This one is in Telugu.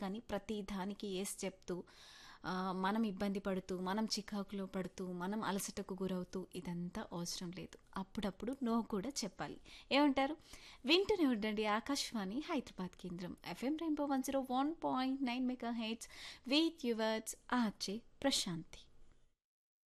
అంతేకాని ప్రతి దానికి ఏసి చెప్తూ మనం ఇబ్బంది పడుతూ, మనం చికాకులో పడుతూ, మనం అలసటకు గురవుతూ ఇదంతా అవసరం లేదు. అప్పుడప్పుడు నో కూడా చెప్పాలి. ఏమంటారు? వింటూనే ఉండండి ఆకాశవాణి హైదరాబాద్ కేంద్రం FM rainbow 101.9 megahertz with yours RJ Prashanti.